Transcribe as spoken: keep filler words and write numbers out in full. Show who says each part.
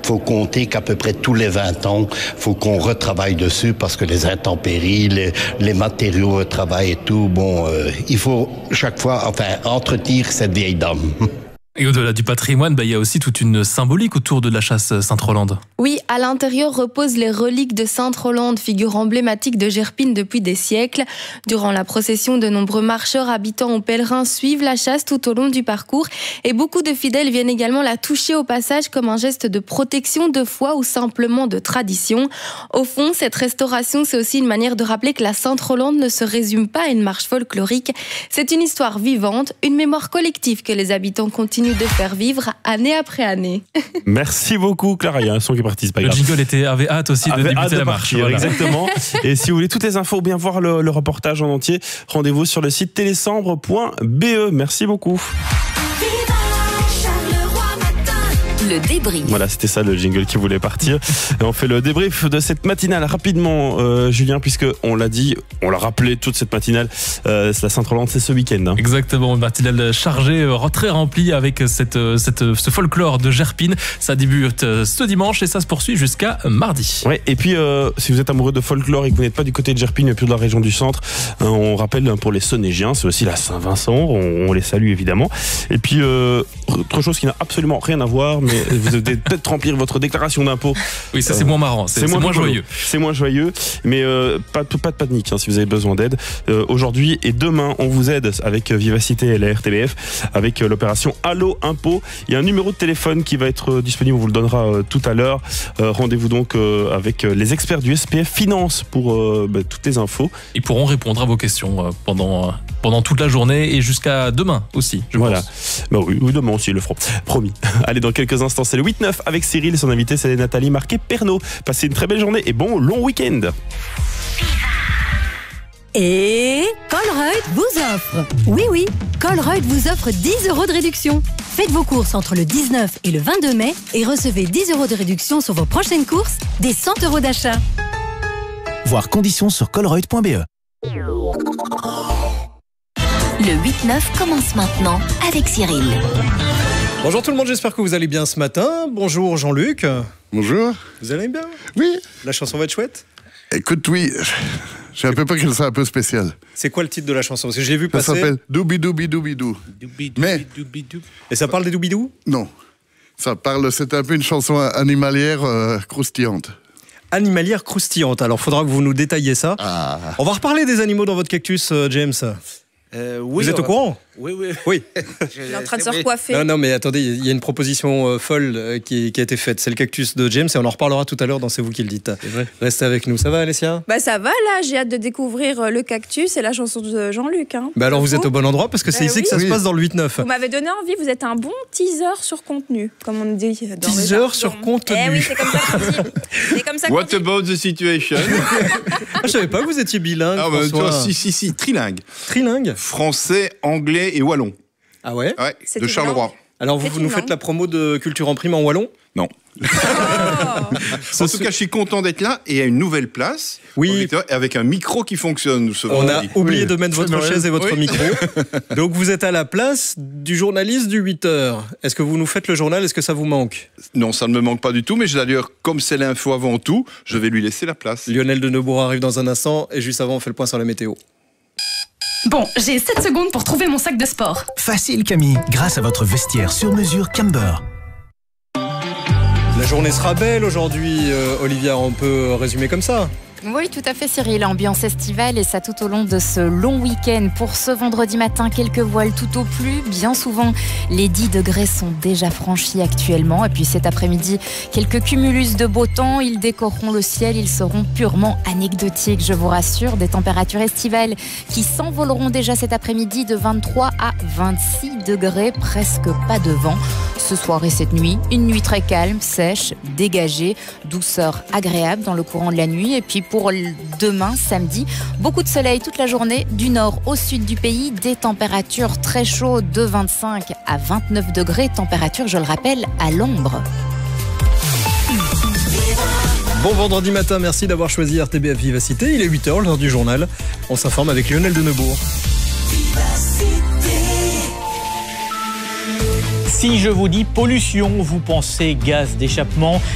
Speaker 1: faut compter qu'à peu près tous les vingt ans, faut qu'on retravaille dessus parce que les intempéries, les, les matériaux de travail et tout, bon, euh, il faut chaque fois, enfin, entretenir cette vieille dame.
Speaker 2: Et au-delà du patrimoine, bah, il y a aussi toute une symbolique autour de la chasse Sainte-Rolande.
Speaker 3: Oui, à l'intérieur reposent les reliques de Sainte-Rolande, figure emblématique de Gerpine depuis des siècles. Durant la procession, de nombreux marcheurs, habitants ou pèlerins suivent la chasse tout au long du parcours. Et beaucoup de fidèles viennent également la toucher au passage comme un geste de protection, de foi ou simplement de tradition. Au fond, cette restauration, c'est aussi une manière de rappeler que la Sainte-Rolande ne se résume pas à une marche folklorique. C'est une histoire vivante, une mémoire collective que les habitants continuent de faire vivre année après année.
Speaker 4: Merci beaucoup Clara, il y a un son qui est parti, c'est pas grave.
Speaker 2: Le jingle était, avait hâte aussi
Speaker 4: avait
Speaker 2: de débuter
Speaker 4: hâte de
Speaker 2: la marche.
Speaker 4: Partir,
Speaker 2: voilà.
Speaker 4: Exactement. Et si vous voulez toutes les infos ou bien voir le, le reportage en entier, rendez-vous sur le site télésambre point b e. Merci beaucoup.
Speaker 5: Le débrief.
Speaker 4: Voilà, c'était ça le jingle qui voulait partir. Et on fait le débrief de cette matinale rapidement, euh, Julien, puisque on l'a dit, on l'a rappelé toute cette matinale. Euh, la Sainte-Rolande, c'est ce week-end. Hein.
Speaker 2: Exactement, une matinale chargée, très remplie avec cette, cette, ce folklore de Gerpine. Ça débute ce dimanche et ça se poursuit jusqu'à mardi.
Speaker 4: Ouais. Et puis, euh, si vous êtes amoureux de folklore et que vous n'êtes pas du côté de Gerpine, mais plus de la région du centre, hein, on rappelle pour les Sonégiens, c'est aussi la Saint-Vincent. On, on les salue évidemment. Et puis, euh, autre chose qui n'a absolument rien à voir, mais vous devez peut-être remplir votre déclaration d'impôt.
Speaker 2: Oui, ça c'est euh, moins marrant, c'est, c'est, c'est moins, moins joyeux.
Speaker 4: C'est moins joyeux, mais euh, pas, pas de panique hein, si vous avez besoin d'aide. Euh, aujourd'hui et demain, on vous aide avec Vivacité et la R T B F, avec euh, l'opération Allo Impôt. Il y a un numéro de téléphone qui va être euh, disponible, on vous le donnera euh, tout à l'heure. Euh, rendez-vous donc euh, avec euh, les experts du S P F Finance pour euh, bah, toutes les infos.
Speaker 2: Ils pourront répondre à vos questions euh, pendant, euh, pendant toute la journée et jusqu'à demain aussi, je
Speaker 4: voilà.
Speaker 2: pense.
Speaker 4: Bah oui, oui, demain aussi, ils le feront. Promis. Allez, dans quelques instants, c'est le huit neuf avec Cyril et son invité, c'est Nathalie Marquet-Pernot. Passez une très belle journée et bon long week-end.
Speaker 5: Et Colruyt vous offre. Oui, oui, Colruyt vous offre dix euros de réduction. Faites vos courses entre le dix-neuf et le vingt-deux mai et recevez dix euros de réduction sur vos prochaines courses, des cent euros d'achat.
Speaker 6: Voir conditions sur colruyt point b e.
Speaker 5: Le huit neuf commence maintenant avec Cyril.
Speaker 7: Bonjour tout le monde, j'espère que vous allez bien ce matin. Bonjour Jean-Luc.
Speaker 8: Bonjour.
Speaker 7: Vous allez bien?
Speaker 8: Oui.
Speaker 7: La chanson va être chouette?
Speaker 8: Écoute, oui. J'ai un peu peur qu'elle soit un peu spéciale.
Speaker 7: C'est quoi le titre de la chanson? Parce que je l'ai vu passer.
Speaker 8: Ça s'appelle Doobie-Doobie-Doobie-Doo. Mais...
Speaker 7: Et ça parle des doobidous?
Speaker 8: Non. Ça parle, c'est un peu une chanson animalière euh, croustillante.
Speaker 7: Animalière croustillante. Alors, faudra que vous nous détailliez ça.
Speaker 8: Ah.
Speaker 7: On va reparler des animaux dans votre cactus, euh, James.
Speaker 9: Euh, oui,
Speaker 7: vous êtes au courant?
Speaker 9: Oui, oui.
Speaker 7: Oui.
Speaker 10: Il est en train de se recoiffer.
Speaker 7: Non, non, mais attendez, il y a une proposition euh, folle euh, qui, qui a été faite. C'est le cactus de James et on en reparlera tout à l'heure dans C'est vous qui le dites.
Speaker 9: C'est vrai.
Speaker 7: Restez avec nous. Ça va, Alessia?
Speaker 10: Bah ça va, là, j'ai hâte de découvrir euh, le cactus et la chanson de Jean-Luc. Hein.
Speaker 7: Bah alors vous êtes au bon endroit parce que c'est
Speaker 10: bah
Speaker 7: ici
Speaker 10: oui.
Speaker 7: que ça
Speaker 8: oui.
Speaker 7: se passe dans le huit neuf.
Speaker 10: Vous m'avez donné envie, vous êtes un bon teaser sur contenu, comme on dit. Dans
Speaker 7: Teaser
Speaker 10: le
Speaker 7: sur contenu.
Speaker 10: Eh oui, c'est comme ça qu'on dit. C'est comme ça qu'on
Speaker 9: What
Speaker 10: dit.
Speaker 9: about the situation?
Speaker 7: Ah, je savais pas que vous étiez bilingue.
Speaker 9: Ah bah,
Speaker 7: François.
Speaker 9: toi, si, si, si, trilingue.
Speaker 7: Trilingue.
Speaker 9: Français, anglais et wallon.
Speaker 7: Ah ouais?
Speaker 9: Ouais,
Speaker 10: C'est
Speaker 9: de
Speaker 10: une
Speaker 9: Charleroi.
Speaker 10: langue.
Speaker 7: Alors vous,
Speaker 10: C'est
Speaker 7: vous
Speaker 10: une
Speaker 7: nous faites
Speaker 10: langue.
Speaker 7: la promo de Culture en Prime en wallon?
Speaker 9: Non.
Speaker 10: Oh.
Speaker 9: En tout cas, je suis content d'être là et à une nouvelle place.
Speaker 7: Oui.
Speaker 9: Auditeur, et avec un micro qui fonctionne ce
Speaker 7: On a
Speaker 9: vendredi.
Speaker 7: oublié
Speaker 8: Oui.
Speaker 7: de mettre votre
Speaker 8: C'est Noël.
Speaker 7: chaise et votre
Speaker 9: Oui.
Speaker 7: micro. Donc vous êtes à la place du journaliste du huit heures. Est-ce que vous nous faites le journal? Est-ce que ça vous manque?
Speaker 9: Non, ça ne me manque pas du tout, mais d'ailleurs, comme c'est l'info avant tout, je vais lui laisser la place.
Speaker 7: Lionel de Neubourg arrive dans un instant et juste avant on fait le point sur la météo.
Speaker 11: Bon, j'ai sept secondes pour trouver mon sac de sport.
Speaker 6: Facile Camille, grâce à votre vestiaire sur mesure Camber.
Speaker 7: La journée sera belle aujourd'hui, euh, Olivia, on peut résumer comme ça.
Speaker 12: Oui, tout à fait Cyril, ambiance estivale et ça tout au long de ce long week-end. Pour ce vendredi matin, quelques voiles tout au plus. Bien souvent, les dix degrés sont déjà franchis actuellement. Et puis cet après-midi, quelques cumulus de beau temps. Ils décoreront le ciel, ils seront purement anecdotiques, je vous rassure. Des températures estivales qui s'envoleront déjà cet après-midi de vingt-trois à vingt-six degrés. Presque pas de vent. Ce soir et cette nuit, une nuit très calme, sèche, dégagée. Douceur agréable dans le courant de la nuit. Et puis pour demain, samedi, beaucoup de soleil toute la journée, du nord au sud du pays, des températures très chaudes de vingt-cinq à vingt-neuf degrés, température, je le rappelle, à l'ombre.
Speaker 7: Bon vendredi matin, merci d'avoir choisi R T B F Vivacité. Il est huit heures, l'heure du journal. On s'informe avec Lionel de Neubourg.
Speaker 13: Si je vous dis pollution, vous pensez gaz d'échappement.